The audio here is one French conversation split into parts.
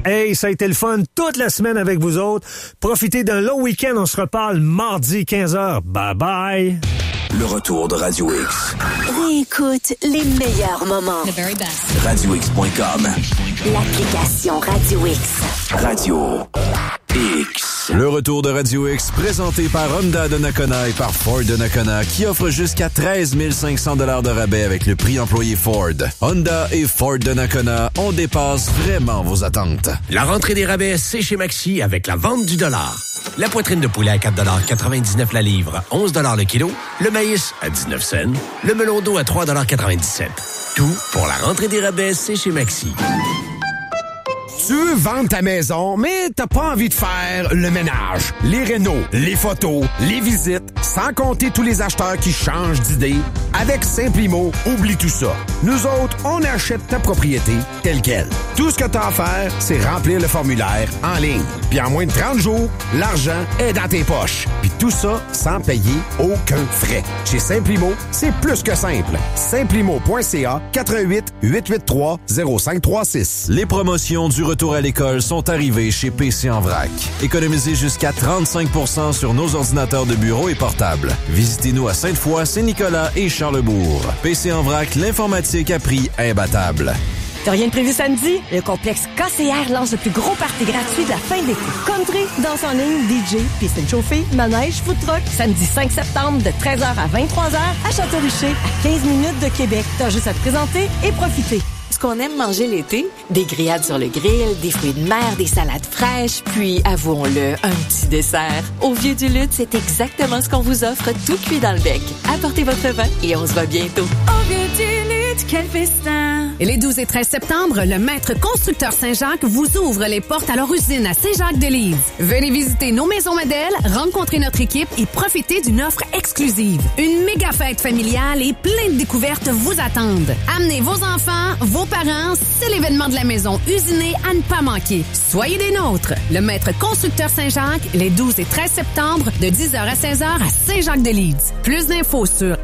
Hey, ça a été le fun toute la semaine avec vous autres. Profitez d'un long week-end. On se reparle mardi 15h. Bye bye. Le retour de Radio X. Réécoute les meilleurs moments. The very best. RadioX.com. L'application Radio X. Radio X. Le retour de Radio X, présenté par Honda de Nakona et par Ford de Nakona, qui offre jusqu'à 13 500 $ de rabais avec le prix employé Ford. Honda et Ford de Nakona, on dépasse vraiment vos attentes. La rentrée des rabais, c'est chez Maxi avec la vente du dollar. La poitrine de poulet à 4,99 $ la livre, 11 $ le kilo. Le maïs à 19 cents. Le melon d'eau à 3,97 $. Tout pour la rentrée des rabais, c'est chez Maxi. Tu veux vendre ta maison, mais t'as pas envie de faire le ménage, les rénos, les photos, les visites, sans compter tous les acheteurs qui changent d'idée. Avec Simplimo, oublie tout ça. Nous autres, on achète ta propriété telle quelle. Tout ce que t'as à faire, c'est remplir le formulaire en ligne. Puis en moins de 30 jours, l'argent est dans tes poches. Puis tout ça sans payer aucun frais. Chez Simplimo, c'est plus que simple. Simplimo.ca 418-883-0536. Les promotions du retour à l'école sont arrivées chez PC en vrac. Économisez jusqu'à 35% sur nos ordinateurs de bureau et portables. Visitez-nous à Sainte-Foy, Saint-Nicolas et Charlebourg. PC en vrac, l'informatique à prix imbattable. T'as rien de prévu samedi? Le complexe KCR lance le plus gros party gratuit de la fin de l'été. Country, danse en ligne, DJ, piscine chauffée, manège, food truck. Samedi 5 septembre de 13h à 23h à Château-Richer, à 15 minutes de Québec. T'as juste à te présenter et profiter. Ce qu'on aime manger l'été, des grillades sur le grill, des fruits de mer, des salades fraîches, puis, avouons-le, un petit dessert. Au Vieux du Lutte, c'est exactement ce qu'on vous offre, tout cuit dans le bec. Apportez votre vin et on se voit bientôt. Au Vieux du Lutte, quel festin! Et les 12 et 13 septembre, le Maître Constructeur Saint-Jacques vous ouvre les portes à leur usine à Saint-Jacques-de-Lise. Venez visiter nos maisons modèles, rencontrer notre équipe et profiter d'une offre exclusive. Une méga fête familiale et plein de découvertes vous attendent. Amenez vos enfants, vos parents, c'est l'événement de la maison usinée à ne pas manquer. Soyez des nôtres. Le Maître Constructeur Saint-Jacques, les 12 et 13 septembre, de 10h à 16h à Saint-Jacques-de-Lise. Plus d'infos sur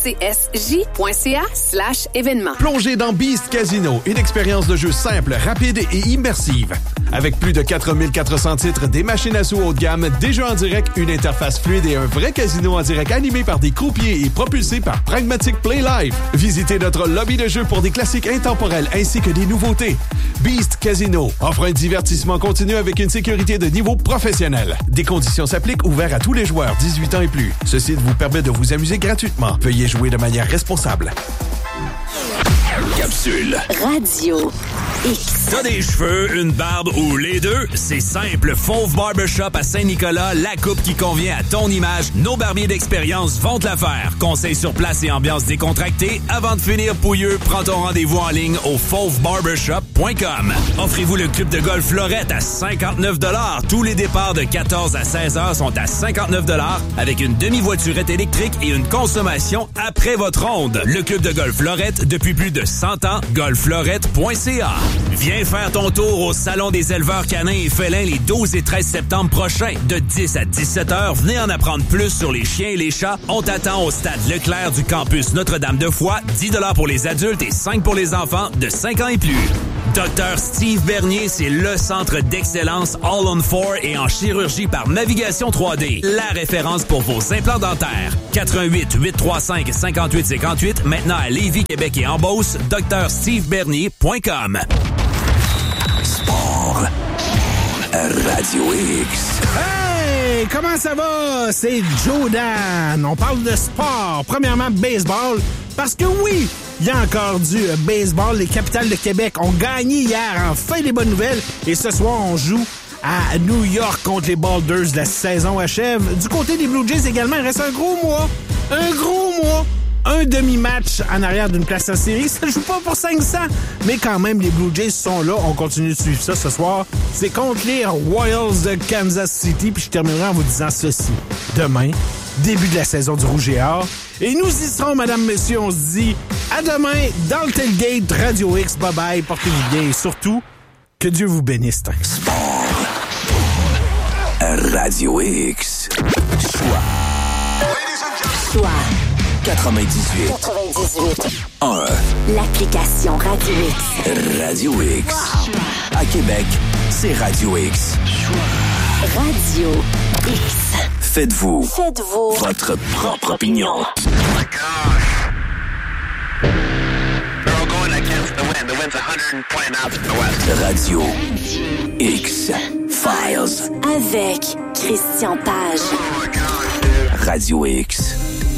mcsj.ca/événements. Plongez dans Beast Casino, une expérience de jeu simple, rapide et immersive. Avec plus de 4400 titres, des machines à sous haut de gamme, des jeux en direct, une interface fluide et un vrai casino en direct animé par des croupiers et propulsé par Pragmatic Play Live. Visitez notre lobby de jeu pour des classiques intemporels ainsi que des nouveautés. Beast Casino offre un divertissement continu avec une sécurité de niveau professionnel. Des conditions s'appliquent, ouvert à tous les joueurs 18 ans et plus. Ce site vous permet de vous amuser gratuitement. Veuillez jouer de manière responsable. Capsule. Radio X. T'as des cheveux, une barbe ou les deux? C'est simple. Fauve Barbershop à Saint-Nicolas, la coupe qui convient à ton image. Nos barbiers d'expérience vont te la faire. Conseils sur place et ambiance décontractée. Avant de finir pouilleux, prends ton rendez-vous en ligne au fauvebarbershop.com. Offrez-vous le club de golf Lorette à 59 $. Tous les départs de 14 à 16 heures sont à 59 $ avec une demi-voiturette électrique et une consommation après votre ronde. Le club de golf Lorette depuis plus de 100 ans, golflorette.ca. Viens faire ton tour au Salon des éleveurs canins et félins les 12 et 13 septembre prochains. De 10 à 17 heures, venez en apprendre plus sur les chiens et les chats. On t'attend au stade Leclerc du campus Notre-Dame-de-Foix. 10 $ pour les adultes et 5 pour les enfants de 5 ans et plus. Dr Steve Bernier, c'est le centre d'excellence All-on-4 et en chirurgie par navigation 3D. La référence pour vos implants dentaires. 88 835 58 58. Maintenant à Lévis, Québec et en Beauce. drstevebernier.com. Sport. Radio X. Hey! Comment ça va? C'est Joe Dan. On parle de sport. Premièrement, baseball. Parce que oui, il y a encore du baseball. Les Capitals de Québec ont gagné hier. Enfin, des bonnes nouvelles. Et ce soir, on joue à New York contre les Boulders. La saison achève. Du côté des Blue Jays également, il reste un gros mois. Un demi-match en arrière d'une place en série. Ça joue pas pour 500. Mais quand même, les Blue Jays sont là. On continue de suivre ça ce soir. C'est contre les Royals de Kansas City. Puis je terminerai en vous disant ceci. Demain, début de la saison du Rouge et Or. Et nous y serons, madame, monsieur. On se dit à demain dans le tailgate Radio X. Bye-bye. Portez-vous bien. Et surtout, que Dieu vous bénisse. Sport. Radio X. Choix. 98. 1. L'application Radio X. Radio X. À Québec, c'est Radio X. Radio X. Faites-vous votre propre opinion. Radio X Files. Avec Christian Page. Radio X.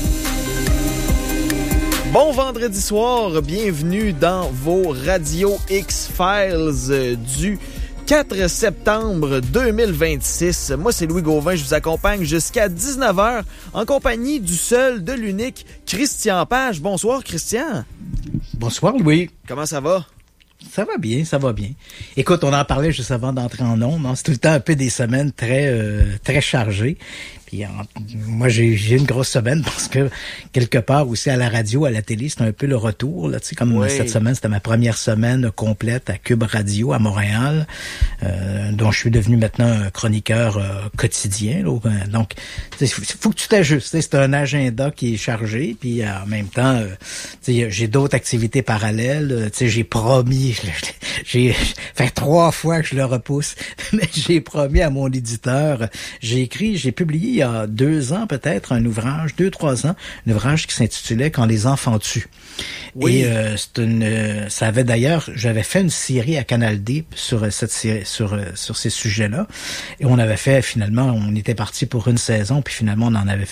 Bon vendredi soir, bienvenue dans vos Radio X-Files du 4 septembre 2026. Moi, c'est Louis Gauvin, je vous accompagne jusqu'à 19h en compagnie du seul, de l'unique Christian Page. Bonsoir, Christian. Bonsoir, Louis. Comment ça va? Ça va bien, ça va bien. Écoute, on en parlait juste avant d'entrer en ondes. C'est tout le temps un peu des semaines très chargées. Puis moi, j'ai une grosse semaine parce que quelque part aussi à la radio, à la télé, c'est un peu le retour. Là, tu sais, comme cette semaine, c'était ma première semaine complète à Cube Radio à Montréal, dont je suis devenu maintenant un chroniqueur quotidien. Là. Donc, il faut que tu t'ajustes. C'est un agenda qui est chargé. Puis en même temps, j'ai d'autres activités parallèles. J'ai promis, j'ai fait 3 fois que je le repousse, mais j'ai promis à mon éditeur, j'ai publié il y a 2 ans peut-être un ouvrage, 2-3 ans, un ouvrage qui s'intitulait Quand les enfants tuent. Oui. Et ça avait d'ailleurs, j'avais fait une série à Canal D sur cette série, sur ces sujets-là, et on avait fait finalement, on était parti pour une saison, puis finalement on en avait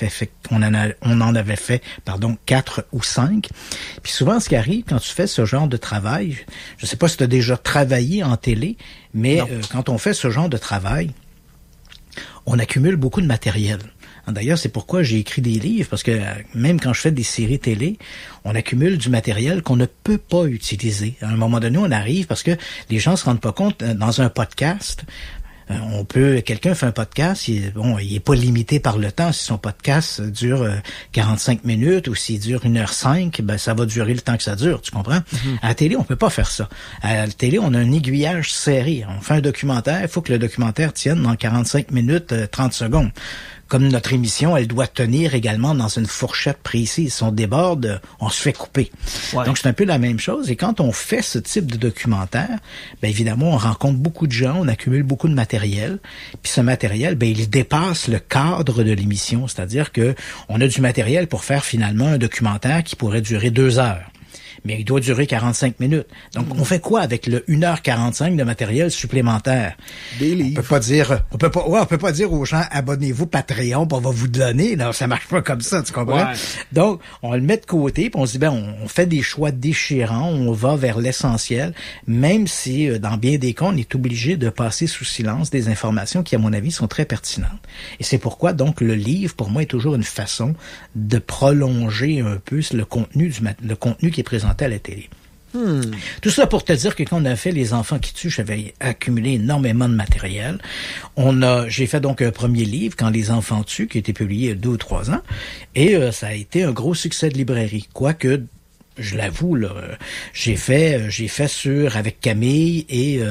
fait 4 ou 5. Puis souvent, ce qui arrive quand tu fais ce genre de travail, je sais pas si tu as déjà travaillé en télé, mais quand on fait ce genre de travail, on accumule beaucoup de matériel. D'ailleurs, c'est pourquoi j'ai écrit des livres, parce que même quand je fais des séries télé, on accumule du matériel qu'on ne peut pas utiliser. À un moment donné, on arrive, parce que les gens se rendent pas compte, dans un podcast, quelqu'un fait un podcast, il est pas limité par le temps. Si son podcast dure 45 minutes ou s'il dure 1h05, ben ça va durer le temps que ça dure, tu comprends? Mm-hmm. À la télé, on peut pas faire ça. À la télé, on a un aiguillage serré. On fait un documentaire, il faut que le documentaire tienne dans 45 minutes, 30 secondes. Comme notre émission, elle doit tenir également dans une fourchette précise. Si on déborde, on se fait couper. Ouais. Donc, c'est un peu la même chose. Et quand on fait ce type de documentaire, ben évidemment, on rencontre beaucoup de gens, on accumule beaucoup de matériel. Puis ce matériel, ben il dépasse le cadre de l'émission. C'est-à-dire que on a du matériel pour faire finalement un documentaire qui pourrait durer 2 heures. Mais il doit durer 45 minutes. Donc, on fait quoi avec le 1h45 de matériel supplémentaire? Des livres. On peut pas dire aux gens, abonnez-vous Patreon, on va vous donner. Non, ça marche pas comme ça, tu comprends? Ouais. Donc, on le met de côté, puis on se dit, on fait des choix déchirants, on va vers l'essentiel, même si, dans bien des cas, on est obligé de passer sous silence des informations qui, à mon avis, sont très pertinentes. Et c'est pourquoi, donc, le livre, pour moi, est toujours une façon de prolonger un peu le contenu qui est présenté à la télé. Tout ça pour te dire que quand on a fait Les enfants qui tuent, j'avais accumulé énormément de matériel. J'ai fait donc un premier livre, Quand les enfants tuent, qui a été publié il y a 2 ou 3 ans, et ça a été un gros succès de librairie. Quoique, je l'avoue, là, j'ai fait avec Camille et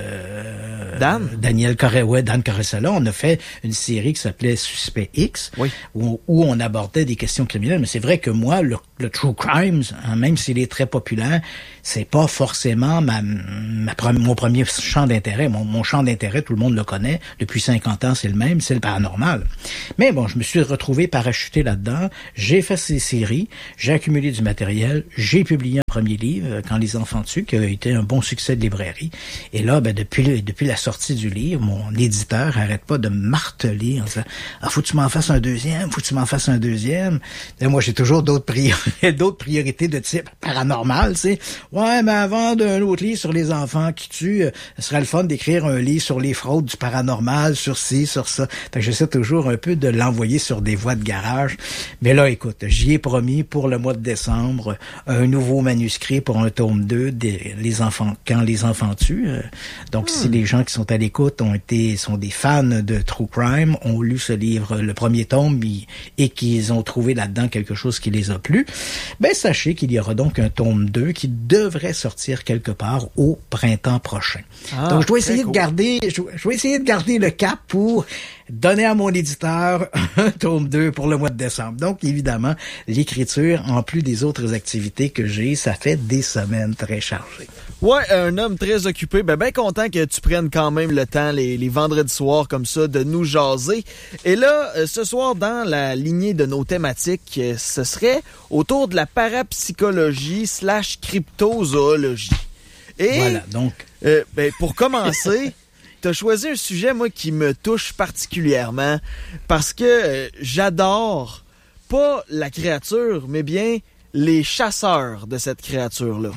Dan Caressala, on a fait une série qui s'appelait Suspect X, où on abordait des questions criminelles. Mais c'est vrai que moi, le True Crimes, même s'il est très populaire, c'est pas forcément mon premier champ d'intérêt. Mon champ d'intérêt, tout le monde le connaît. Depuis 50 ans, c'est le même, c'est le paranormal. Mais bon, je me suis retrouvé parachuté là-dedans. J'ai fait ces séries, j'ai accumulé du matériel, j'ai publié un premier livre, Quand les enfants tuent, qui a été un bon succès de librairie. Et là, depuis la sortie du livre, mon éditeur arrête pas de marteler en disant « faut que tu m'en fasses un deuxième, faut que tu m'en fasses un deuxième. » Et moi, j'ai toujours d'autres priorités de type paranormal, tu sais. Ouais, mais avant d'un autre livre sur les enfants qui tuent, ce serait le fun d'écrire un livre sur les fraudes du paranormal, sur ci, sur ça. Donc, j'essaie toujours un peu de l'envoyer sur des voies de garage. Mais là, écoute, j'y ai promis pour le mois de décembre un nouveau manuscrit pour un tome 2 Quand les enfants tuent. Donc, si les gens qui sont à l'écoute sont des fans de True Crime, ont lu ce livre, le premier tome, et qu'ils ont trouvé là-dedans quelque chose qui les a plu, ben, sachez qu'il y aura donc un tome 2 qui devrait sortir quelque part au printemps prochain. Donc, je dois essayer de garder le cap pour donner à mon éditeur un tome 2 pour le mois de décembre. Donc, évidemment, l'écriture, en plus des autres activités que j'ai, ça fait des semaines très chargées. Ouais, un homme très occupé. Ben content que tu prennes quand même le temps, les vendredis soirs comme ça, de nous jaser. Et là, ce soir, dans la lignée de nos thématiques, ce serait autour de la parapsychologie / cryptozoologie. Et voilà, donc. Pour commencer, t'as choisi un sujet, moi, qui me touche particulièrement parce que j'adore pas la créature, mais bien les chasseurs de cette créature-là.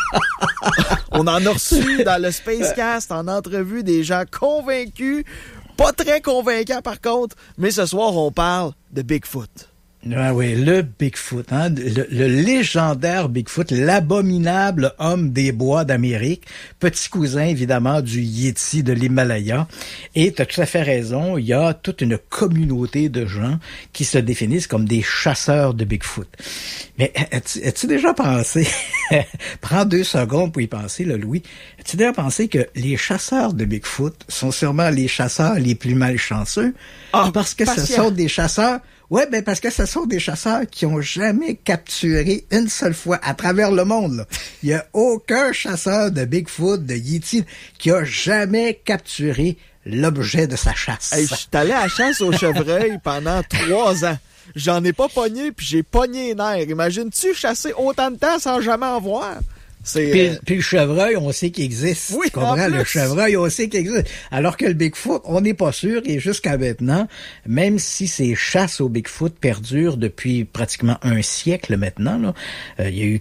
On en a reçu dans le Spacecast en entrevue des gens convaincus, pas très convaincants par contre, mais ce soir, on parle de Bigfoot. Ah oui, le Bigfoot, hein, le légendaire Bigfoot, l'abominable homme des bois d'Amérique, petit cousin évidemment du Yéti de l'Himalaya. Et tu as tout à fait raison, il y a toute une communauté de gens qui se définissent comme des chasseurs de Bigfoot. Mais as-tu déjà pensé, prends 2 secondes pour y penser, là, Louis, as-tu déjà pensé que les chasseurs de Bigfoot sont sûrement les chasseurs les plus malchanceux? Parce que ce sont des chasseurs... Ouais, parce que ce sont des chasseurs qui ont jamais capturé une seule fois à travers le monde, là. Il y a aucun chasseur de Bigfoot, de Yéti, qui a jamais capturé l'objet de sa chasse. Hey, je suis allé à la chasse au chevreuil pendant 3 ans. J'en ai pas pogné, puis j'ai pogné les nerfs. Imagines-tu chasser autant de temps sans jamais en voir? Puis le chevreuil, on sait qu'il existe. Oui, tu comprends? Le chevreuil, on sait qu'il existe. Alors que le Bigfoot, on n'est pas sûr. Et jusqu'à maintenant, même si ces chasses au Bigfoot perdurent depuis pratiquement un siècle maintenant, là, il y a eu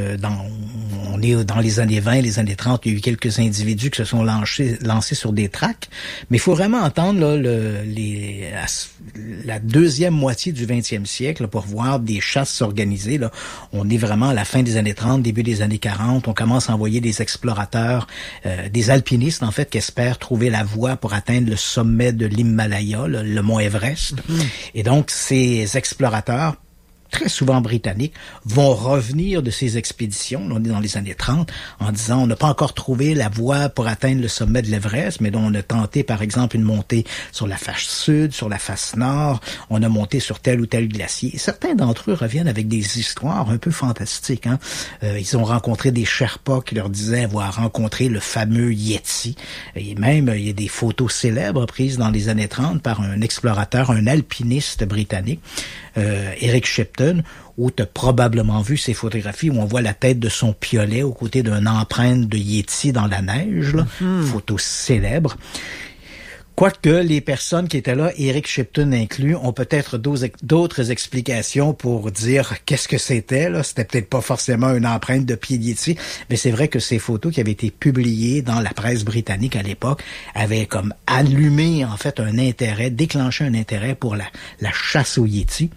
on est dans les années 20, les années 30, il y a eu quelques individus qui se sont lancés sur des tracks. Mais il faut vraiment entendre là, la deuxième moitié du 20e siècle là, pour voir des chasses s'organiser. Là. On est vraiment à la fin des années 30, début des années 40. On commence à envoyer des explorateurs, des alpinistes en fait, qui espèrent trouver la voie pour atteindre le sommet de l'Himalaya, le mont Everest. Mm-hmm. Et donc, ces explorateurs, très souvent britanniques, vont revenir de ces expéditions, on est dans les années 30, en disant on n'a pas encore trouvé la voie pour atteindre le sommet de l'Everest, mais on a tenté par exemple une montée sur la face sud, sur la face nord, on a monté sur tel ou tel glacier. Et certains d'entre eux reviennent avec des histoires un peu fantastiques. Hein? Ils ont rencontré des Sherpas qui leur disaient avoir rencontré le fameux Yéti. Et même, il y a des photos célèbres prises dans les années 30 par un explorateur, un alpiniste britannique, Eric Shipton, où tu as probablement vu ces photographies où on voit la tête de son piolet aux côtés d'une empreinte de Yéti dans la neige. Là. Photo célèbre. Quoique les personnes qui étaient là, Eric Shipton inclus, ont peut-être d'autres explications pour dire qu'est-ce que c'était. Là, c'était peut-être pas forcément une empreinte de pied de Yéti, mais c'est vrai que ces photos qui avaient été publiées dans la presse britannique à l'époque avaient comme allumé en fait déclenché un intérêt pour la chasse au Yéti.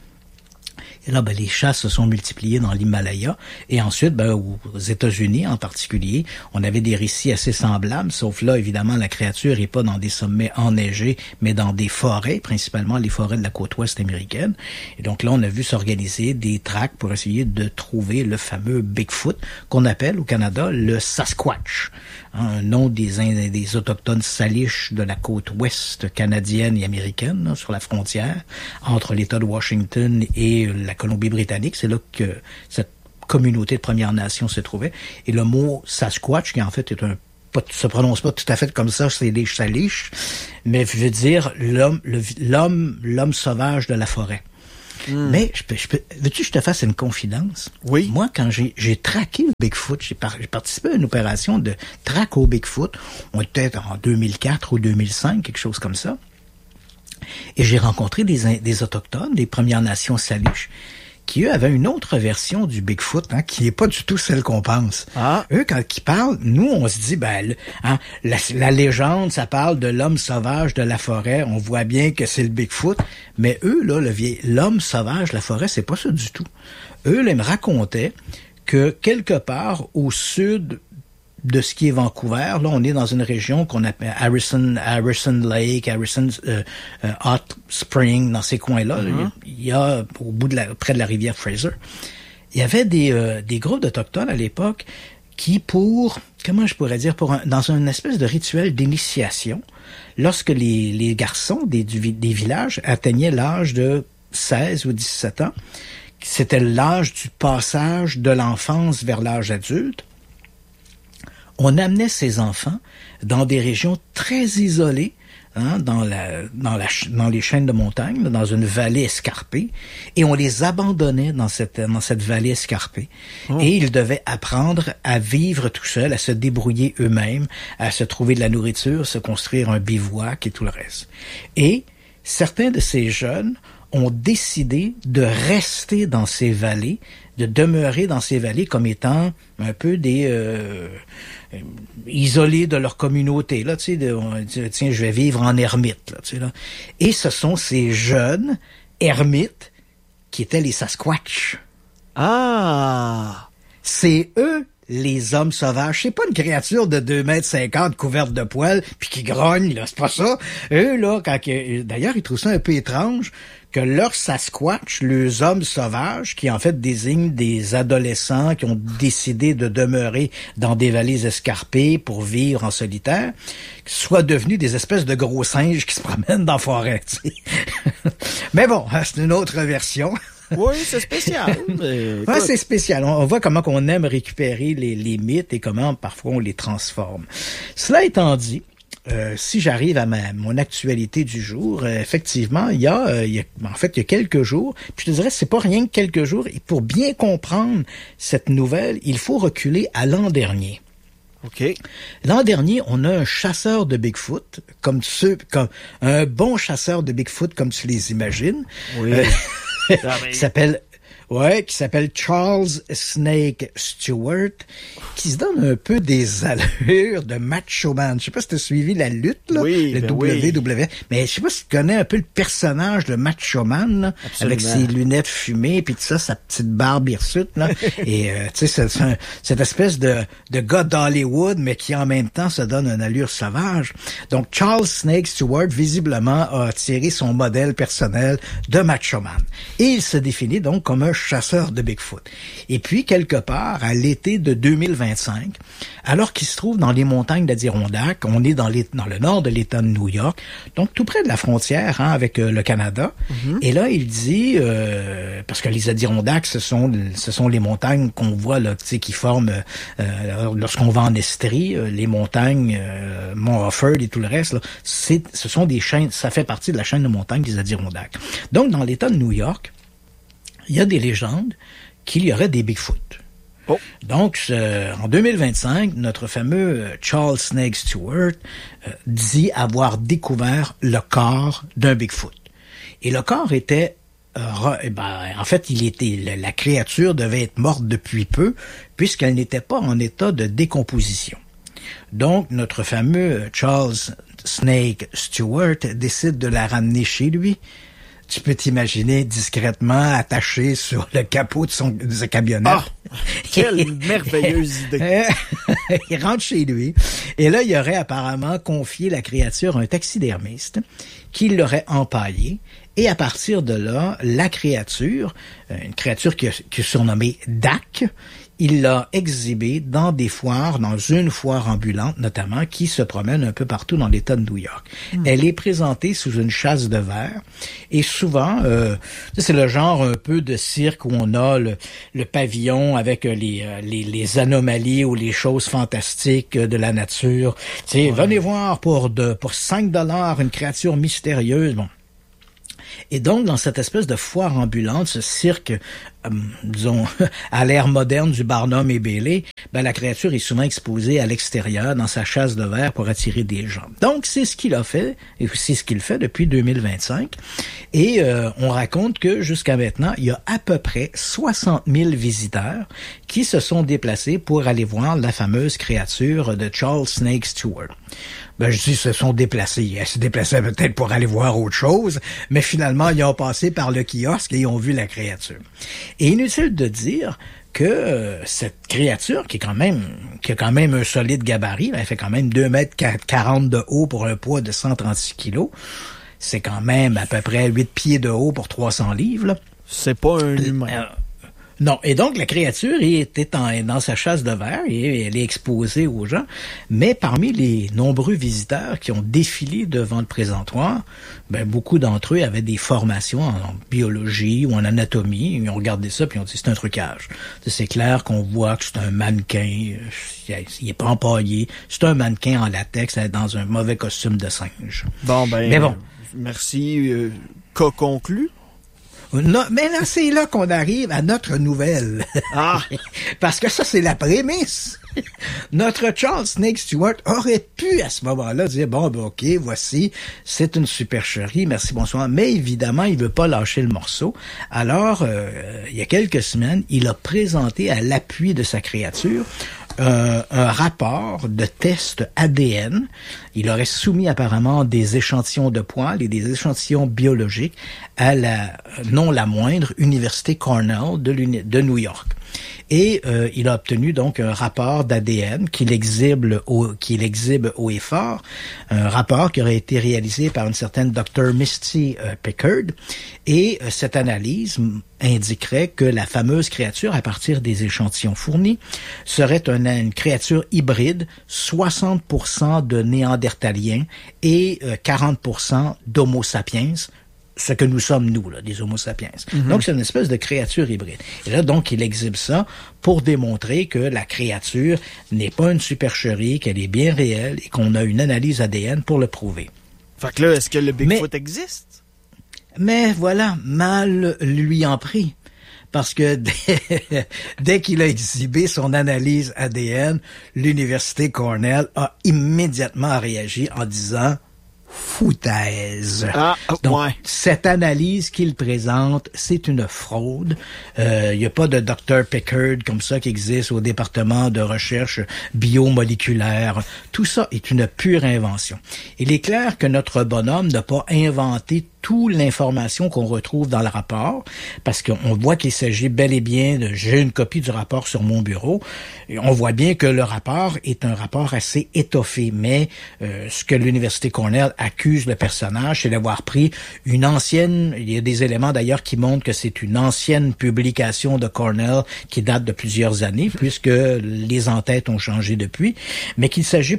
Et là, les chasses se sont multipliées dans l'Himalaya. Et ensuite, aux États-Unis en particulier, on avait des récits assez semblables, sauf là, évidemment, la créature n'est pas dans des sommets enneigés, mais dans des forêts, principalement les forêts de la côte ouest américaine. Et donc là, on a vu s'organiser des tracks pour essayer de trouver le fameux Bigfoot, qu'on appelle au Canada le Sasquatch. Un nom des autochtones salish de la côte ouest canadienne et américaine, là, sur la frontière, entre l'État de Washington et la Colombie-Britannique. C'est là que cette communauté de Premières Nations se trouvait. Et le mot Sasquatch, qui en fait se prononce pas tout à fait comme ça, c'est des salish, mais veut dire l'homme sauvage de la forêt. Mais veux-tu que je te fasse une confidence? Oui. Moi, quand j'ai traqué le Bigfoot, j'ai participé à une opération de traque au Bigfoot. On était en 2004 ou 2005, quelque chose comme ça. Et j'ai rencontré des Autochtones, des Premières Nations salish, qui, eux, avaient une autre version du Bigfoot, hein, qui n'est pas du tout celle qu'on pense. Ah. Eux, quand ils parlent, nous, on se dit, la légende, ça parle de l'homme sauvage de la forêt. On voit bien que c'est le Bigfoot. Mais eux, là, l'homme sauvage de la forêt, c'est pas ça du tout. Eux, là, ils me racontaient que quelque part au sud de ce qui est Vancouver, là, on est dans une région qu'on appelle Harrison Lake, Hot Spring, dans ces coins-là. Mm-hmm. Il y a, près de la rivière Fraser, il y avait des groupes d'Autochtones à l'époque qui dans une espèce de rituel d'initiation, lorsque les garçons des villages atteignaient l'âge de 16 ou 17 ans, c'était l'âge du passage de l'enfance vers l'âge adulte, on amenait ces enfants dans des régions très isolées, dans les chaînes de montagne, dans une vallée escarpée, et on les abandonnait dans cette vallée escarpée. Et ils devaient apprendre à vivre tout seuls, à se débrouiller eux-mêmes, à se trouver de la nourriture, se construire un bivouac et tout le reste. Et certains de ces jeunes ont décidé de rester dans ces vallées, de demeurer dans ces vallées comme étant un peu des isolés de leur communauté. Là, tu sais, tiens, je vais vivre en ermite. Là, tu sais, là. Et ce sont ces jeunes ermites qui étaient les Sasquatch. Ah! C'est eux les hommes sauvages. C'est pas une créature de 2,50 m couverte de poils puis qui grogne, là. C'est pas ça. Eux, là, d'ailleurs, ils trouvent ça un peu étrange que leurs Sasquatch, les hommes sauvages, qui en fait désignent des adolescents qui ont décidé de demeurer dans des vallées escarpées pour vivre en solitaire, soient devenus des espèces de gros singes qui se promènent dans la forêt. Tu sais. Mais bon, c'est une autre version. Oui, c'est spécial. Ouais, c'est spécial. On voit comment on aime récupérer les mythes et comment parfois on les transforme. Cela étant dit, si j'arrive à mon actualité du jour, effectivement, il y a quelques jours, puis je te dirais, c'est pas rien que quelques jours, et pour bien comprendre cette nouvelle, il faut reculer à l'an dernier. OK. L'an dernier, on a un chasseur de Bigfoot, comme un bon chasseur de Bigfoot, comme tu les imagines. Oui. Qui s'appelle Charles Snake Stewart, qui se donne un peu des allures de macho man. Je sais pas si tu as suivi la lutte, là, oui, le WWE, mais je sais pas si tu connais un peu le personnage de macho man, là, avec ses lunettes fumées, puis tout ça, sa petite barbe hirsute, là. Et tu sais, c'est cette espèce de gars d'Hollywood, mais qui en même temps se donne une allure sauvage. Donc Charles Snake Stewart, visiblement, a tiré son modèle personnel de macho man. Et il se définit donc comme un chasseur de Bigfoot. Et puis, quelque part, à l'été de 2025, alors qu'il se trouve dans les montagnes d'Adirondack, on est dans le nord de l'État de New York, donc tout près de la frontière avec le Canada. Mm-hmm. Et là, il dit, parce que les Adirondacks, ce sont les montagnes qu'on voit là, tu sais, qui forment lorsqu'on va en Estrie, les montagnes Mont Offord et tout le reste. Là, ce sont des chaînes, ça fait partie de la chaîne de montagnes des Adirondacks. Donc, dans l'État de New York, il y a des légendes qu'il y aurait des Bigfoot. Oh. Donc, en 2025, notre fameux Charles Snake Stewart dit avoir découvert le corps d'un Bigfoot. Et le corps était... en fait, la créature devait être morte depuis peu, puisqu'elle n'était pas en état de décomposition. Donc, notre fameux Charles Snake Stewart décide de la ramener chez lui. Tu peux t'imaginer discrètement attaché sur le capot de sa camionnette. Ah, quelle merveilleuse idée! Il rentre chez lui. Et là, il aurait apparemment confié la créature à un taxidermiste qui l'aurait empaillé. Et à partir de là, la créature, une créature qui est surnommée Dak, il l'a exhibée dans des foires, dans une foire ambulante notamment, qui se promène un peu partout dans l'État de New York. Elle est présentée sous une chasse de verre et souvent, c'est le genre un peu de cirque où on a le pavillon avec les anomalies ou les choses fantastiques de la nature. Tu sais, venez voir pour $5 une créature mystérieuse. Bon. Et donc, dans cette espèce de foire ambulante, ce cirque, disons, à l'ère moderne du Barnum et Bailey, la créature est souvent exposée à l'extérieur, dans sa chasse de verre, pour attirer des gens. Donc, c'est ce qu'il a fait, et c'est ce qu'il fait depuis 2025. Et on raconte que, jusqu'à maintenant, il y a à peu près 60 000 visiteurs qui se sont déplacés pour aller voir la fameuse créature de Charles Snake Stewart. Je dis, se sont déplacés. Ils se déplaçaient peut-être pour aller voir autre chose, mais finalement, ils ont passé par le kiosque et ils ont vu la créature. Et inutile de dire que cette créature, qui a quand même un solide gabarit, elle fait quand même 2,40 m de haut pour un poids de 136 kilos, c'est quand même à peu près 8 pieds de haut pour 300 livres. Là. C'est pas un humain. Non. Et donc, la créature était dans sa chasse de verre et elle est exposée aux gens. Mais parmi les nombreux visiteurs qui ont défilé devant le présentoir, beaucoup d'entre eux avaient des formations en biologie ou en anatomie. Ils ont regardé ça puis ils ont dit c'est un trucage. C'est clair qu'on voit que c'est un mannequin. Il est pas empaillé. C'est un mannequin en latex dans un mauvais costume de singe. Mais bon. Merci. Cas conclu. Non, mais là, c'est là qu'on arrive à notre nouvelle. Ah! Parce que ça, c'est la prémisse. Notre Charles Snake Stewart aurait pu, à ce moment-là, dire, OK, voici, c'est une supercherie, merci, bonsoir. Mais évidemment, il veut pas lâcher le morceau. Alors, il y a quelques semaines, il a présenté à l'appui de sa créature un rapport de test ADN. Il aurait soumis apparemment des échantillons de poils et des échantillons biologiques à non la moindre, Université Cornell de New York. Et il a obtenu donc un rapport d'ADN qu'il exhibe haut et fort, un rapport qui aurait été réalisé par une certaine Dr. Misty Pickard. Et cette analyse indiquerait que la fameuse créature, à partir des échantillons fournis, serait une créature hybride, 60% de néandertaliens et 40% d'homo sapiens, ce que nous sommes, nous, là, des homo sapiens. Mm-hmm. Donc, c'est une espèce de créature hybride. Et là, donc, il exhibe ça pour démontrer que la créature n'est pas une supercherie, qu'elle est bien réelle et qu'on a une analyse ADN pour le prouver. Fait que là, est-ce que le Bigfoot existe? Mais voilà, mal lui en prie. Parce que dès qu'il a exhibé son analyse ADN, l'Université Cornell a immédiatement réagi en disant foutaise. Donc, cette analyse qu'il présente, c'est une fraude. Il n'y a pas de Dr. Pickard comme ça qui existe au département de recherche biomoléculaire. Tout ça est une pure invention. Il est clair que notre bonhomme n'a pas inventé toute l'information qu'on retrouve dans le rapport, parce qu'on voit qu'il s'agit bel et bien j'ai une copie du rapport sur mon bureau, et on voit bien que le rapport est un rapport assez étoffé, mais ce que l'Université Cornell accuse le personnage, c'est d'avoir pris une ancienne, il y a des éléments d'ailleurs qui montrent que c'est une ancienne publication de Cornell qui date de plusieurs années, puisque les entêtes ont changé depuis, mais il s'agit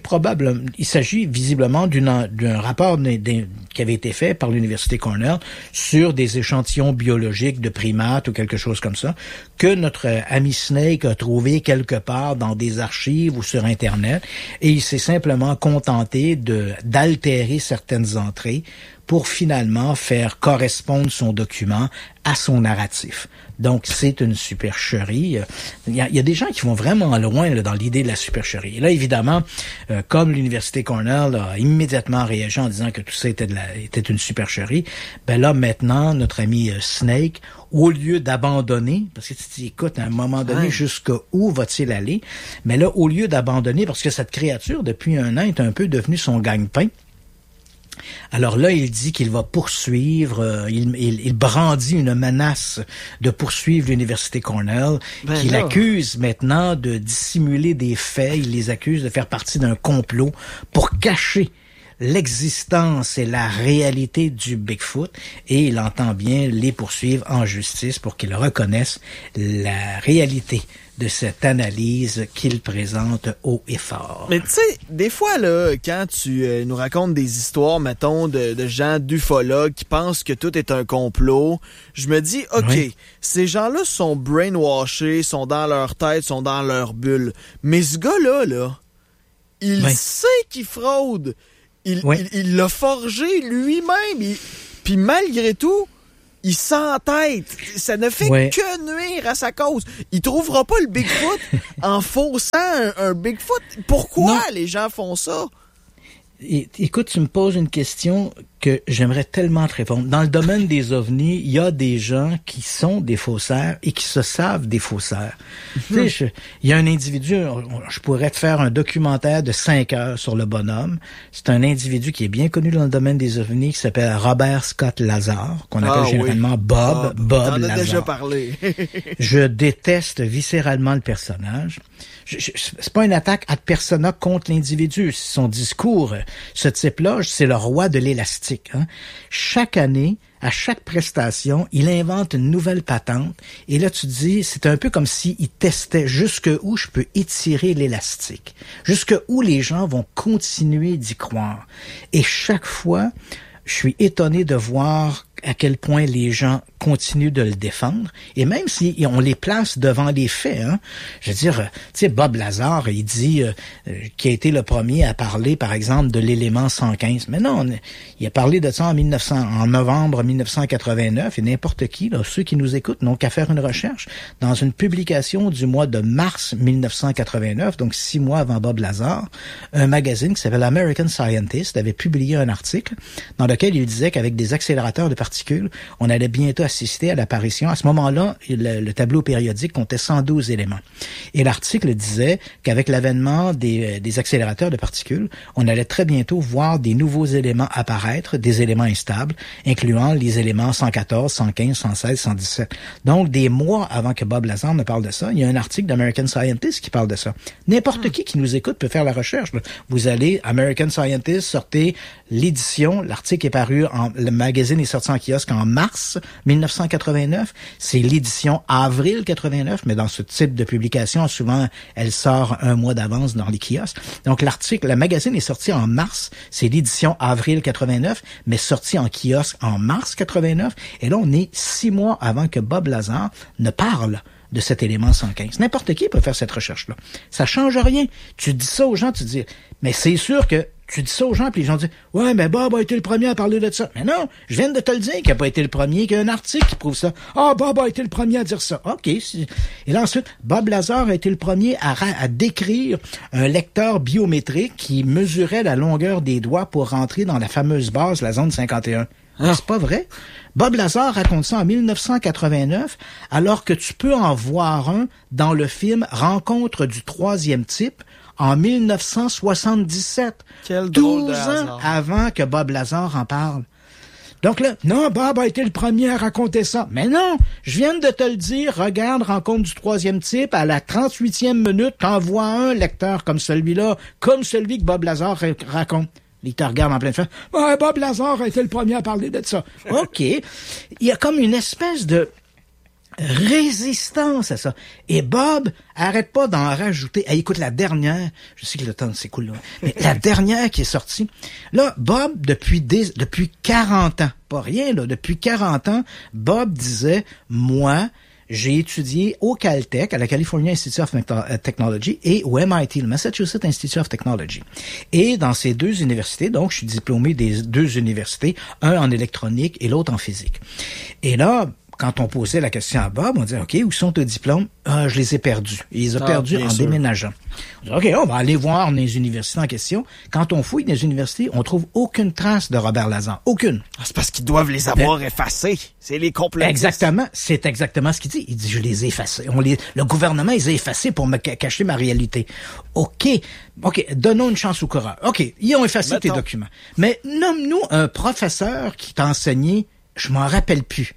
visiblement d'un rapport qui avait été fait par l'Université Cornell sur des échantillons biologiques de primates ou quelque chose comme ça, que notre ami Snake a trouvé quelque part dans des archives ou sur Internet, et il s'est simplement contenté d'altérer certaines entrées pour finalement faire correspondre son document à son narratif. Donc, c'est une supercherie. Il y a des gens qui vont vraiment loin là, dans l'idée de la supercherie. Et là, évidemment, comme l'Université Cornell a immédiatement réagi en disant que tout ça était une supercherie, là, maintenant, notre ami Snake, au lieu d'abandonner, parce que tu te dis, écoute, à un moment donné, jusqu'où va-t-il aller? Mais là, au lieu d'abandonner, parce que cette créature, depuis un an, est un peu devenue son gagne-pain. Alors là, il dit qu'il va poursuivre, il brandit une menace de poursuivre l'Université Cornell, qu'il accuse maintenant de dissimuler des faits, il les accuse de faire partie d'un complot pour cacher l'existence et la réalité du Bigfoot, et il entend bien les poursuivre en justice pour qu'ils reconnaissent la réalité de cette analyse qu'il présente haut et fort. Mais tu sais, des fois, là, quand tu nous racontes des histoires, mettons, de gens d'ufologues qui pensent que tout est un complot, je me dis, OK, ces gens-là sont brainwashés, sont dans leur tête, sont dans leur bulle. Mais ce gars-là, il sait qu'il fraude. Il l'a forgé lui-même. Puis malgré tout, il s'entête. Ça ne fait que nuire à sa cause. Il trouvera pas le Bigfoot en faussant un Bigfoot. Pourquoi les gens font ça? Écoute, tu me poses une question que j'aimerais tellement te répondre. Dans le domaine des ovnis, il y a des gens qui sont des faussaires et qui se savent des faussaires. Tu sais, il y a un individu, je pourrais te faire un documentaire de 5 heures sur le bonhomme. C'est un individu qui est bien connu dans le domaine des ovnis, qui s'appelle Robert Scott Lazar, qu'on appelle généralement Bob Lazar. T'en as déjà parlé. Je déteste viscéralement le personnage. C'est pas une attaque ad persona contre l'individu. Son discours, ce type-là, c'est le roi de l'élastique. Hein. Chaque année, à chaque prestation, il invente une nouvelle patente. Et là, tu te dis, c'est un peu comme s'il testait jusqu'où je peux étirer l'élastique. Jusqu'où les gens vont continuer d'y croire. Et chaque fois, je suis étonné de voir à quel point les gens continuent de le défendre. Et même si on les place devant les faits, hein. Je veux dire, tu sais, Bob Lazar, il dit qu'il a été le premier à parler, par exemple, de l'élément 115. Mais non, il a parlé de ça en novembre 1989, et n'importe qui, là, ceux qui nous écoutent, n'ont qu'à faire une recherche. Dans une publication du mois de mars 1989, donc 6 mois avant Bob Lazar, un magazine qui s'appelle American Scientist avait publié un article dans lequel il disait qu'avec des accélérateurs de particules, on allait bientôt assister à l'apparition. À ce moment-là, le tableau périodique comptait 112 éléments. Et l'article disait qu'avec l'avènement des accélérateurs de particules, on allait très bientôt voir des nouveaux éléments apparaître, des éléments instables, incluant les éléments 114, 115, 116, 117. Donc, des mois avant que Bob Lazar ne parle de ça, il y a un article d'American Scientist qui parle de ça. N'importe qui nous écoute peut faire la recherche. Vous allez, American Scientist, sortez l'édition, l'article est paru, le magazine est sorti en kiosque en mars 1989. C'est l'édition avril 89, mais dans ce type de publication, souvent, elle sort un mois d'avance dans les kiosques. Donc, le magazine est sorti en mars. C'est l'édition avril 89, mais sorti en kiosque en mars 89. Et là, on est 6 mois avant que Bob Lazar ne parle de cet élément 115. N'importe qui peut faire cette recherche-là. Ça change rien. Tu dis ça aux gens, tu dis, mais c'est sûr que tu dis ça aux gens, puis les gens disent « Ouais, mais Bob a été le premier à parler de ça. » Mais non, je viens de te le dire qu'il n'a pas été le premier, qu'il y a un article qui prouve ça. « Ah, Bob a été le premier à dire ça. » OK. Et là, ensuite, Bob Lazar a été le premier à décrire un lecteur biométrique qui mesurait la longueur des doigts pour rentrer dans la fameuse base, la zone 51. C'est pas vrai? Bob Lazar raconte ça en 1989, alors que tu peux en voir un dans le film Rencontre du troisième type, en 1977. Quel drôle 12 ans avant que Bob Lazar en parle. Donc là, non, Bob a été le premier à raconter ça. Mais non, je viens de te le dire, regarde Rencontre du troisième type, à la 38e minute, t'en vois un lecteur comme celui-là, comme celui que Bob Lazar raconte. Il te regarde en pleine face. Ouais, Bob Lazar a été le premier à parler de ça. OK. Il y a comme une espèce de résistance à ça. Et Bob arrête pas d'en rajouter. Hey, écoute, la dernière, je sais que le temps s'écoule là, mais la dernière qui est sortie, là, Bob, depuis 40 ans, pas rien, là, depuis 40 ans, Bob disait, moi, j'ai étudié au Caltech, à la California Institute of Technology, et au MIT, le Massachusetts Institute of Technology. Et dans ces deux universités, donc, je suis diplômé des deux universités, un en électronique et l'autre en physique. Et là, quand on posait la question à Bob, on disait, OK, où sont tes diplômes? Ah, je les ai perdus. Il les a perdus en déménageant. On dit, OK, on va aller voir les universités en question. Quand on fouille les universités, on trouve aucune trace de Robert Lazar. Aucune. Ah, c'est parce qu'ils doivent les avoir effacés. C'est les complotistes. Exactement. C'est exactement ce qu'il dit. Il dit, je les ai effacés. Le gouvernement, ils ont effacés pour me cacher ma réalité. OK, donnons une chance au coureur. OK, ils ont effacé tes documents. Mais nomme-nous un professeur qui t'a enseigné, je m'en rappelle plus.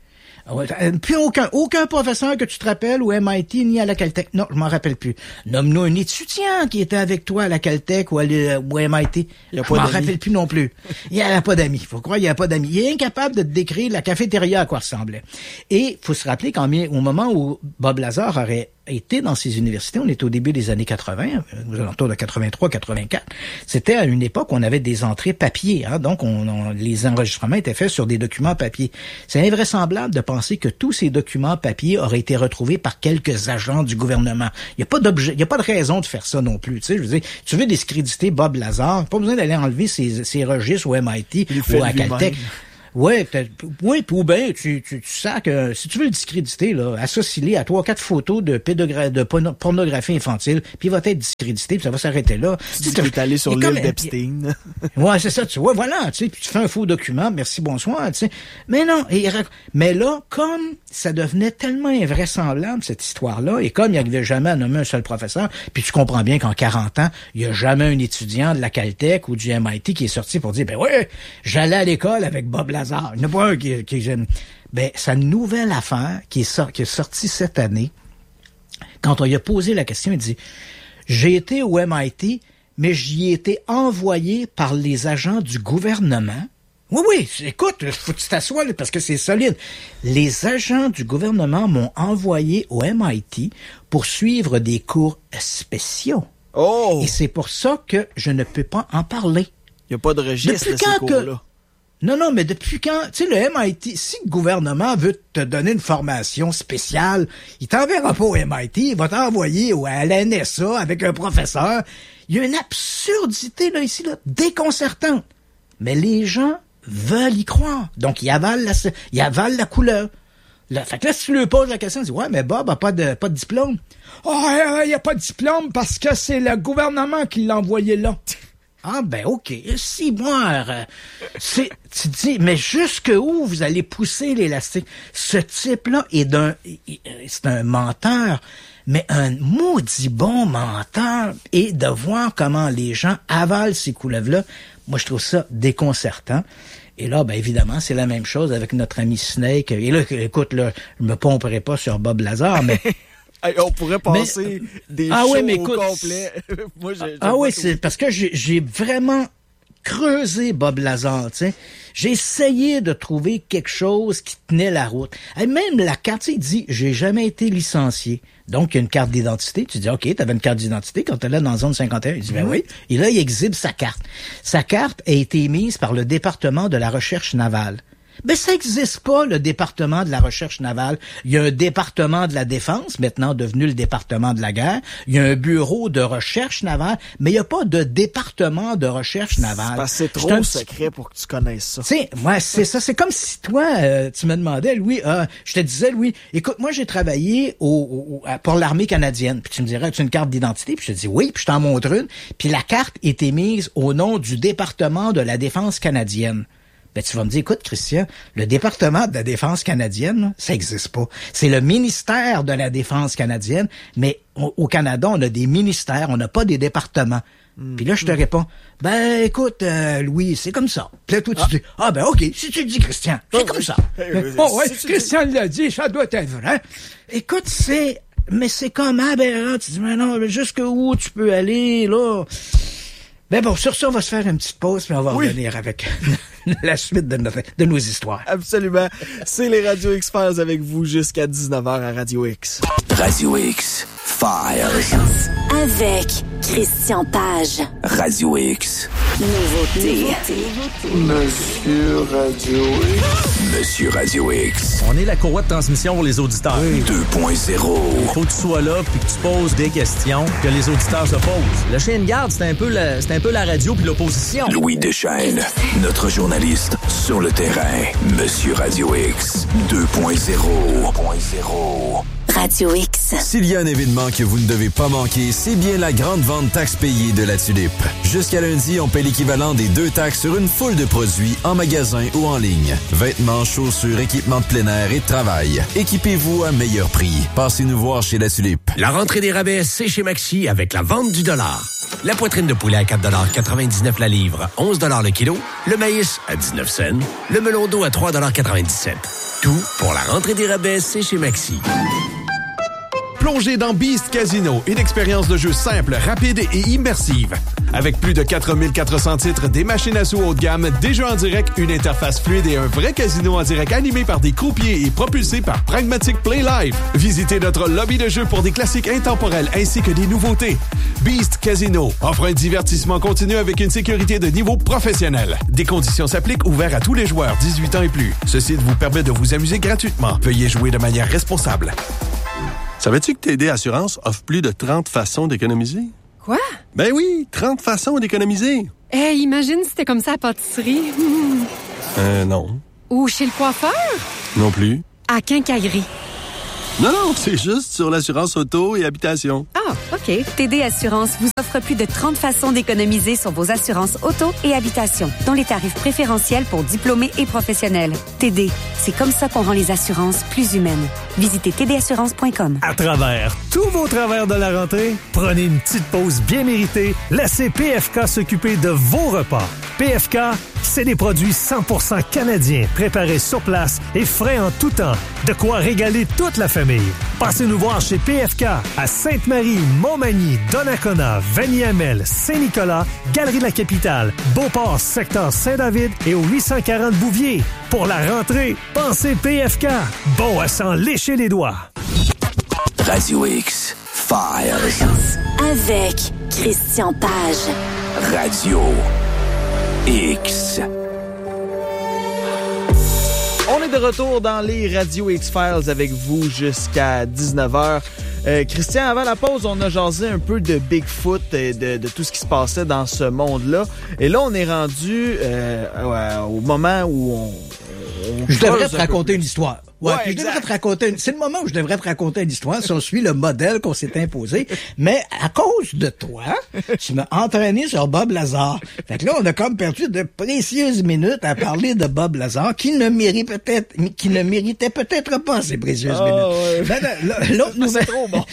Puis aucun professeur que tu te rappelles au MIT ni à la Caltech. Non, je m'en rappelle plus. Nomme-nous un étudiant qui était avec toi à la Caltech ou au MIT. Je m'en rappelle plus non plus. Il n'y a pas d'amis. Faut croire qu'il n'y a pas d'amis. Il est incapable de te décrire la cafétéria à quoi ressemblait. Et faut se rappeler qu'au moment où Bob Lazar aurait été dans ces universités, on était au début des années 80, aux alentours de 83, 84. C'était à une époque où on avait des entrées papier, hein, donc les enregistrements étaient faits sur des documents papier. C'est invraisemblable de penser que tous ces documents papier auraient été retrouvés par quelques agents du gouvernement. Il y a pas de raison de faire ça non plus. Tu sais, je veux dire, tu veux discréditer Bob Lazar, pas besoin d'aller enlever ses registres au MIT ou à Caltech. Ouais, peut-être. Oui, ou bien tu sens que si tu veux le discréditer, là, associe-le à 3-4 photos de pornographie infantile, puis il va être discrédité, puis ça va s'arrêter là. Tu es allé sur l'île d'Epstein. Ouais, c'est ça, tu vois, voilà, tu sais, puis tu fais un faux document, merci, bonsoir, tu sais. Mais non, mais là, comme ça devenait tellement invraisemblable, cette histoire-là, et comme il n'arrivait jamais à nommer un seul professeur, puis tu comprends bien qu'en 40 ans, il n'y a jamais un étudiant de la Caltech ou du MIT qui est sorti pour dire, ben ouais, j'allais à l'école avec Bob Lazar. Il n'y en a pas un qui j'aime. Ben, sa nouvelle affaire qui est sortie cette année, quand on lui a posé la question, il dit, j'ai été au MIT, mais j'y ai été envoyé par les agents du gouvernement. Oui, écoute, faut que tu t'assoies, parce que c'est solide. Les agents du gouvernement m'ont envoyé au MIT pour suivre des cours spéciaux. Oh! Et c'est pour ça que je ne peux pas en parler. Il n'y a pas de registre de ces cours-là. Non, mais depuis quand... Tu sais, le MIT, si le gouvernement veut te donner une formation spéciale, il t'enverra pas au MIT, il va t'envoyer à la NSA avec un professeur. Il y a une absurdité, là, ici, là, déconcertante. Mais les gens veulent y croire. Donc, ils avalent la couleur. Fait que là, si tu lui poses la question, tu dis, ouais, mais Bob a pas de diplôme. Oh, il n'y a pas de diplôme parce que c'est le gouvernement qui l'a envoyé là. Ah, ben, OK. Si, moi, tu dis, mais jusqu'où vous allez pousser l'élastique? Ce type-là c'est un menteur, mais un maudit bon menteur. Et de voir comment les gens avalent ces couleuvres-là, moi, je trouve ça déconcertant. Et là, ben, évidemment, c'est la même chose avec notre ami Snake. Et là, écoute, là, je me pomperai pas sur Bob Lazar, mais... On pourrait passer des shows au complet. Moi, c'est parce que j'ai vraiment creusé Bob Lazar, tu sais. J'ai essayé de trouver quelque chose qui tenait la route. Et même la carte, il dit, j'ai jamais été licencié. Donc, il y a une carte d'identité. Tu dis, OK, t'avais une carte d'identité quand t'es là dans la zone 51. Il dit, ben oui. Et là, il exhibe sa carte. Sa carte a été émise par le département de la recherche navale. Ben, ça n'existe pas, le département de la recherche navale. Il y a un département de la défense, maintenant devenu le département de la guerre. Il y a un bureau de recherche navale, mais il n'y a pas de département de recherche navale. C'est trop secret pour que tu connaisses ça. Tu sais, moi, c'est ça. C'est comme si toi, tu me demandais, Louis, je te disais, Louis, écoute, moi, j'ai travaillé pour l'armée canadienne. Puis tu me dirais, as-tu une carte d'identité? Puis je te dis oui, puis je t'en montre une. Puis la carte est émise au nom du département de la défense canadienne. Ben, tu vas me dire, écoute, Christian, le département de la défense canadienne, là, ça existe pas. C'est le ministère de la défense canadienne, mais au Canada, on a des ministères, on n'a pas des départements. Puis là, je te réponds, ben, écoute, Louis, c'est comme ça. Puis là, toi, tu dis, ben, OK, si tu le dis, Christian, c'est comme ça. Christian l'a dit, ça doit être vrai. Écoute, c'est comme aberrant. Tu dis, mais non, jusqu'où tu peux aller, là? Ben bon, sur ça, on va se faire une petite pause, puis on va revenir avec la suite de nos histoires. Absolument. C'est les Radio X-Files avec vous jusqu'à 19h à Radio X. Radio X-Files. Avec Christian Page. Radio X. Nouveauté. Monsieur Radio X. Monsieur Radio X. On est la courroie de transmission pour les auditeurs. 2.0. Faut que tu sois là puis que tu poses des questions que les auditeurs se posent. Le chien de garde, c'est un peu la radio puis l'opposition. Louis Deschênes, notre journaliste sur le terrain. Monsieur Radio X 2.0. Radio X. S'il y a un événement que vous ne devez pas manquer, c'est bien la grande vente taxe payée de la Tulipe. Jusqu'à lundi, on paie l'équivalent des 2 taxes sur une foule de produits en magasin ou en ligne. Vêtements, chaussures, équipements de plein air et de travail. Équipez-vous à meilleur prix. Passez-nous voir chez la Tulipe. La rentrée des rabais, c'est chez Maxi avec la vente du dollar. La poitrine de poulet à 4,99 la livre, 11 le kilo. Le maïs à 19 cents. Le melon d'eau à 3,97 $. Tout pour la rentrée des rabais, c'est chez Maxi. Plongez dans Beast Casino, une expérience de jeu simple, rapide et immersive. Avec plus de 4400 titres, des machines à sous haut de gamme, des jeux en direct, une interface fluide et un vrai casino en direct animé par des croupiers et propulsé par Pragmatic Play Live. Visitez notre lobby de jeu pour des classiques intemporels ainsi que des nouveautés. Beast Casino offre un divertissement continu avec une sécurité de niveau professionnel. Des conditions s'appliquent, ouverts à tous les joueurs 18 ans et plus. Ce site vous permet de vous amuser gratuitement. Veuillez jouer de manière responsable. Savais-tu que TD Assurance offre plus de 30 façons d'économiser? Quoi? Ben oui, 30 façons d'économiser. Imagine si c'était comme ça à la pâtisserie. Non. Ou chez le coiffeur? Non plus. À quincaillerie. Non, c'est juste sur l'assurance auto et habitation. Ah, OK. TD Assurance vous offre plus de 30 façons d'économiser sur vos assurances auto et habitation, dont les tarifs préférentiels pour diplômés et professionnels. TD, c'est comme ça qu'on rend les assurances plus humaines. Visitez tdassurance.com. À travers tous vos travers de la rentrée, prenez une petite pause bien méritée. Laissez PFK s'occuper de vos repas. PFK, C'est des produits 100% canadiens, préparés sur place et frais en tout temps. De quoi régaler toute la famille. Passez nous voir chez PFK à Sainte-Marie, Montmagny, Donnacona, Vanier-Amel, Saint-Nicolas, Galerie de la Capitale, Beauport, secteur Saint-David et au 840 Bouvier. Pour la rentrée, pensez PFK. Bon à s'en lécher les doigts. Radio X Files. Avec Christian Page. Radio X. On est de retour dans les Radio X-Files avec vous jusqu'à 19h. Christian, avant la pause, on a jasé un peu de Bigfoot et de tout ce qui se passait dans ce monde-là. Et là, on est rendu au moment où on je devrais te raconter une histoire. Ouais, je devrais te raconter c'est le moment où je devrais te raconter une histoire si on suit le modèle qu'on s'est imposé. Mais à cause de toi, tu m'as entraîné sur Bob Lazar. Fait que là, on a comme perdu de précieuses minutes à parler de Bob Lazar qui ne méritait peut-être pas ces précieuses minutes. Ouais. L'autre nouvelle, trop bon.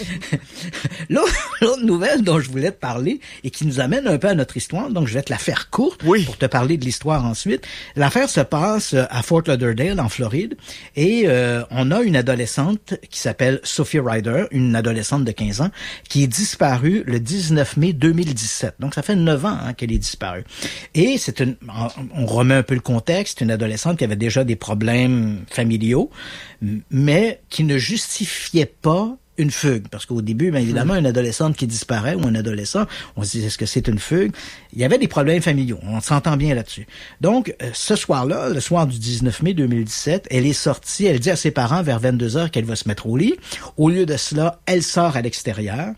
L'autre nouvelle dont je voulais te parler et qui nous amène un peu à notre histoire, donc je vais te la faire courte pour te parler de l'histoire ensuite. L'affaire se passe à Fort Lauderdale, en Floride, et on a une adolescente qui s'appelle Sophie Ryder, une adolescente de 15 ans, qui est disparue le 19 mai 2017. Donc, ça fait 9 ans qu'elle est disparue. Et on remet un peu le contexte, une adolescente qui avait déjà des problèmes familiaux, mais qui ne justifiait pas une fugue. Parce qu'au début, bien évidemment, une adolescente qui disparaît ou un adolescent, on se dit, est-ce que c'est une fugue? Il y avait des problèmes familiaux. On s'entend bien là-dessus. Donc, ce soir-là, le soir du 19 mai 2017, elle est sortie, elle dit à ses parents vers 22h qu'elle va se mettre au lit. Au lieu de cela, elle sort à l'extérieur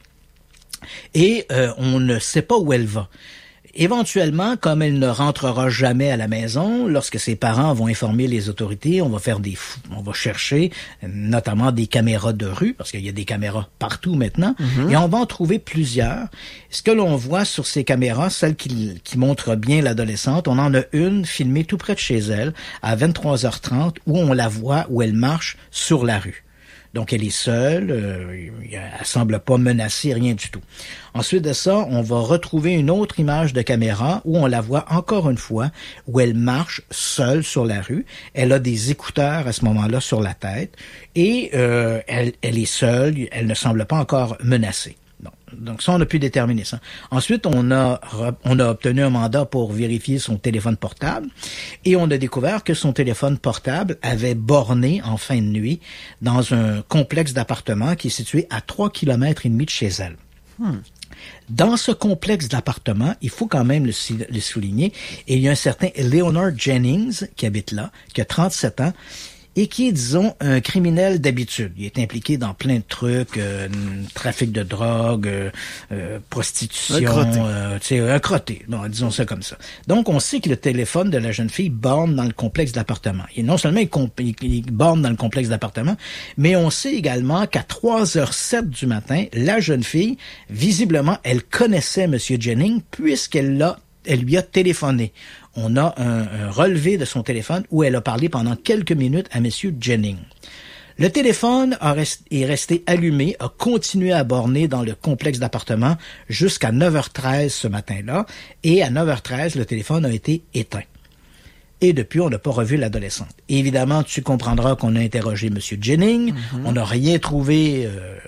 et on ne sait pas où elle va. Éventuellement, comme elle ne rentrera jamais à la maison, lorsque ses parents vont informer les autorités, on va chercher notamment des caméras de rue, parce qu'il y a des caméras partout maintenant, et on va en trouver plusieurs. Ce que l'on voit sur ces caméras, celle qui montre bien l'adolescente, on en a une filmée tout près de chez elle, à 23h30, où on la voit, où elle marche sur la rue. Donc, elle est seule, elle semble pas menacée, rien du tout. Ensuite de ça, on va retrouver une autre image de caméra où on la voit encore une fois, où elle marche seule sur la rue. Elle a des écouteurs à ce moment-là sur la tête et elle est seule, elle ne semble pas encore menacée. Donc ça, on a pu déterminer ça. Ensuite, on a obtenu un mandat pour vérifier son téléphone portable et on a découvert que son téléphone portable avait borné en fin de nuit dans un complexe d'appartements qui est situé à 3,5 km de chez elle. Dans ce complexe d'appartements, il faut quand même le souligner, et il y a un certain Leonard Jennings qui habite là, qui a 37 ans, et qui est, disons, un criminel d'habitude. Il est impliqué dans plein de trucs, trafic de drogue, prostitution, un crotté, bon, disons ça comme ça. Donc, on sait que le téléphone de la jeune fille borne dans le complexe d'appartement. Et non seulement il borne dans le complexe d'appartement, mais on sait également qu'à 3h07 du matin, la jeune fille, visiblement, elle connaissait M. Jennings puisqu'elle lui a téléphoné. On a un relevé de son téléphone où elle a parlé pendant quelques minutes à M. Jennings. Le téléphone est resté allumé, a continué à borner dans le complexe d'appartements jusqu'à 9h13 ce matin-là, et à 9h13, le téléphone a été éteint. Et depuis, on n'a pas revu l'adolescente. Évidemment, tu comprendras qu'on a interrogé M. Jennings. On n'a rien trouvé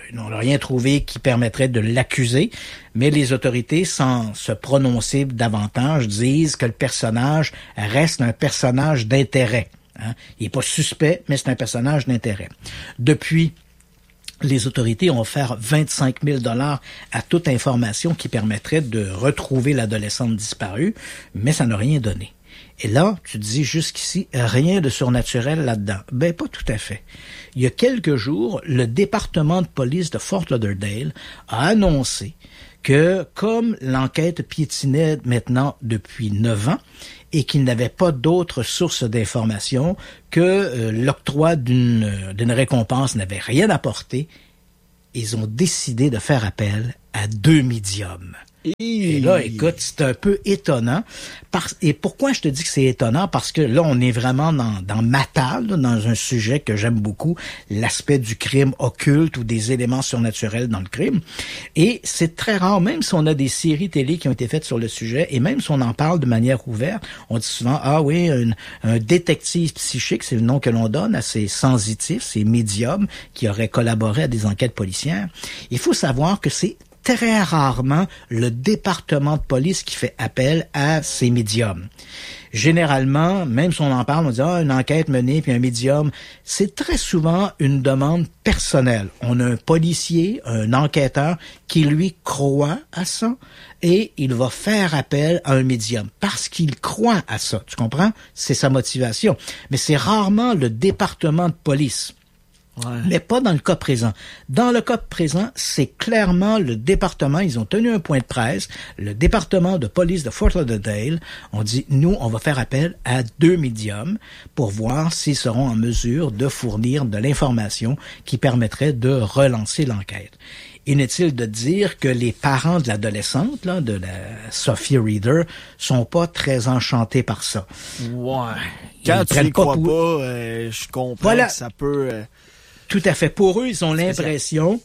qui permettrait de l'accuser. Mais les autorités, sans se prononcer davantage, disent que le personnage reste un personnage d'intérêt. Il n'est pas suspect, mais c'est un personnage d'intérêt. Depuis, les autorités ont offert 25 000 $ à toute information qui permettrait de retrouver l'adolescente disparue, mais ça n'a rien donné. Et là, tu dis jusqu'ici, rien de surnaturel là-dedans. Ben, pas tout à fait. Il y a quelques jours, le département de police de Fort Lauderdale a annoncé que, comme l'enquête piétinait maintenant depuis 9 ans, et qu'il n'avait pas d'autres sources d'informations, que l'octroi d'une récompense n'avait rien apporté, ils ont décidé de faire appel à 2 médiums. Et là, écoute, c'est un peu étonnant. Et pourquoi je te dis que c'est étonnant? Parce que là, on est vraiment dans ma table, dans un sujet que j'aime beaucoup, l'aspect du crime occulte ou des éléments surnaturels dans le crime. Et c'est très rare, même si on a des séries télé qui ont été faites sur le sujet, et même si on en parle de manière ouverte, on dit souvent, ah oui, un détective psychique, c'est le nom que l'on donne à ces sensitifs, ces médiums qui auraient collaboré à des enquêtes policières. Il faut savoir que c'est très rarement le département de police qui fait appel à ces médiums. Généralement, même si on en parle, on dit une enquête menée puis un médium, c'est très souvent une demande personnelle. On a un policier, un enquêteur qui lui croit à ça et il va faire appel à un médium parce qu'il croit à ça. Tu comprends? C'est sa motivation. Mais c'est rarement le département de police. Ouais. Mais pas dans le cas présent. Dans le cas présent, c'est clairement le département, ils ont tenu un point de presse, le département de police de Fort Lauderdale, on dit, nous, on va faire appel à 2 médiums pour voir s'ils seront en mesure de fournir de l'information qui permettrait de relancer l'enquête. Inutile de dire que les parents de l'adolescente, là, de la Sophie Reader, sont pas très enchantés par ça. Ouais. Quand tu les crois pas, je comprends que ça peut... Tout à fait. Pour eux, ils ont l'impression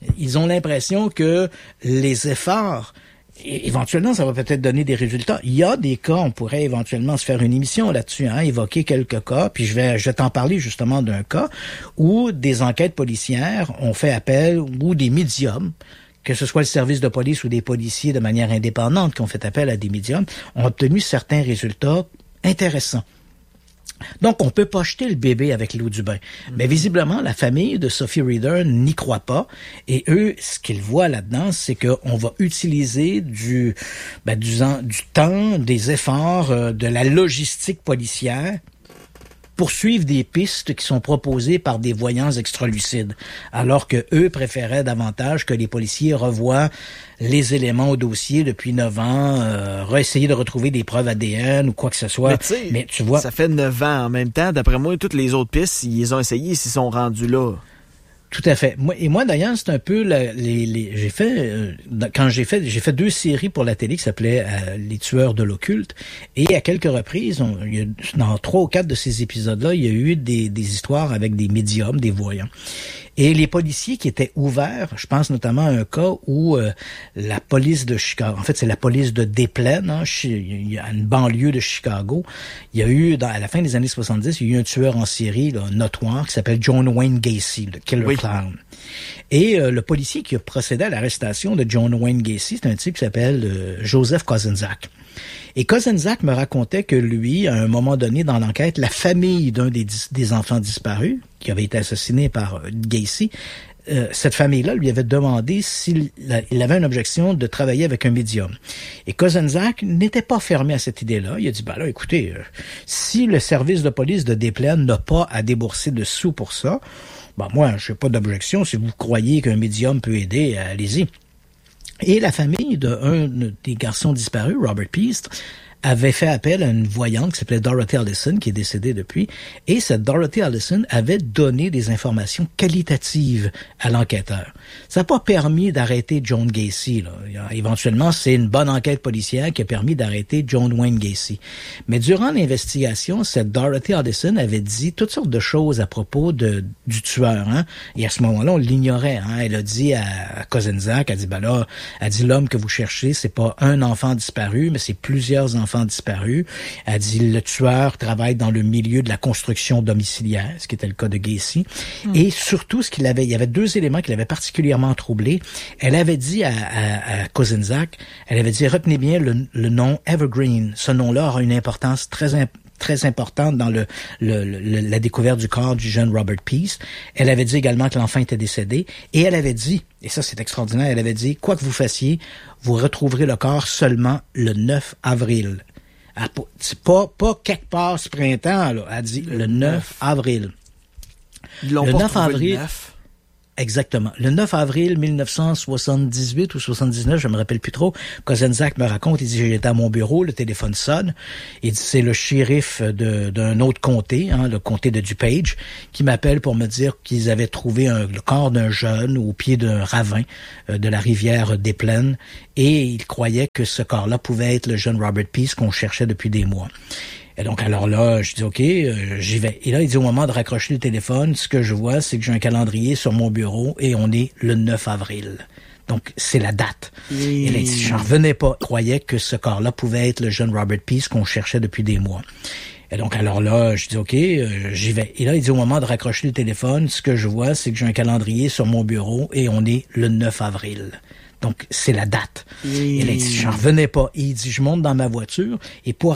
que les efforts, éventuellement, ça va peut-être donner des résultats. Il y a des cas, on pourrait éventuellement se faire une émission là-dessus, évoquer quelques cas, puis je vais t'en parler justement d'un cas où des enquêtes policières ont fait appel, ou des médiums, que ce soit le service de police ou des policiers de manière indépendante qui ont fait appel à des médiums, ont obtenu certains résultats intéressants. Donc, on peut pas jeter le bébé avec l'eau du bain. Mais visiblement, la famille de Sophie Reader n'y croit pas. Et eux, ce qu'ils voient là-dedans, c'est qu'on va utiliser du temps, des efforts, de la logistique policière pour suivre des pistes qui sont proposées par des voyants extralucides, alors que eux préféraient davantage que les policiers revoient les éléments au dossier depuis 9 ans, essayer de retrouver des preuves ADN ou quoi que ce soit. Mais tu vois, ça fait 9 ans en même temps. D'après moi, toutes les autres pistes, ils les ont essayées, ils s'y sont rendus là. Tout à fait. Moi d'ailleurs, c'est un peu j'ai fait 2 séries pour la télé qui s'appelaient Les tueurs de l'occulte, et à quelques reprises, dans 3 ou 4 de ces épisodes-là, il y a eu des histoires avec des médiums, des voyants. Et les policiers qui étaient ouverts, je pense notamment à un cas où la police de Chicago, en fait c'est la police de Des Plaines, il y a une banlieue de Chicago, il y a eu, à la fin des années 70, il y a eu un tueur en série notoire qui s'appelle John Wayne Gacy, le Killer Clown. Et le policier qui a procédé à l'arrestation de John Wayne Gacy, c'est un type qui s'appelle Joseph Kozenczak. Et Kozenczak me racontait que lui, à un moment donné dans l'enquête, la famille d'un des enfants disparus, qui avait été assassiné par Gacy, cette famille-là lui avait demandé s'il avait une objection de travailler avec un médium. Et Kozenczak n'était pas fermé à cette idée-là. Il a dit, écoutez, si le service de police de Des Plaines n'a pas à débourser de sous pour ça, moi, je n'ai pas d'objection. Si vous croyez qu'un médium peut aider, allez-y. Et la famille d'un des garçons disparus, Robert Peast, avait fait appel à une voyante qui s'appelait Dorothy Allison, qui est décédée depuis, et cette Dorothy Allison avait donné des informations qualitatives à l'enquêteur. Ça n'a pas permis d'arrêter John Gacy, là. Éventuellement, c'est une bonne enquête policière qui a permis d'arrêter John Wayne Gacy. Mais durant l'investigation, cette Dorothy Allison avait dit toutes sortes de choses à propos du tueur, Et à ce moment-là, on l'ignorait, Elle a dit à Kozenczak, elle dit l'homme que vous cherchez, c'est pas un enfant disparu, mais c'est plusieurs enfants disparus. Elle dit le tueur travaille dans le milieu de la construction domiciliaire, ce qui était le cas de Gacy. Et surtout, il y avait 2 éléments qui l'avaient particulièrement troublé. Elle avait dit à Kozenczak, elle avait dit, retenez bien le nom Evergreen. Ce nom-là aura une importance très importante dans la découverte du corps du jeune Robert Peast. Elle avait dit également que l'enfant était décédé. Et elle avait dit, et ça c'est extraordinaire, elle avait dit, quoi que vous fassiez, vous retrouverez le corps seulement le 9 avril. C'est pas quelque part ce printemps, là. Elle dit le 9 avril. Ils l'ont le pas 9 avril. Le 9. Exactement. Le 9 avril 1978 ou 79, je me rappelle plus trop, Kozenczak me raconte, il dit, j'étais à mon bureau, le téléphone sonne, il dit, c'est le shérif d'un autre comté, le comté de DuPage, qui m'appelle pour me dire qu'ils avaient trouvé le corps d'un jeune au pied d'un ravin de la rivière des Plaines, et il croyait que ce corps-là pouvait être le jeune Robert Peace qu'on cherchait depuis des mois. Et donc, alors là, je dis, OK, j'y vais. Et là, il dit, au moment de raccrocher le téléphone, ce que je vois, c'est que j'ai un calendrier sur mon bureau et on est le 9 avril. Donc, c'est la date. Et là, il dit, j'en revenais pas. Il croyait que ce corps-là pouvait être le jeune Robert Peace qu'on cherchait depuis des mois. Et donc, alors là, je dis, OK, j'y vais. Et là, il dit, au moment de raccrocher le téléphone, ce que je vois, c'est que j'ai un calendrier sur mon bureau et on est le 9 avril. Donc, c'est la date. Et là, il dit, j'en revenais pas. Et il dit, je monte dans ma voiture et pour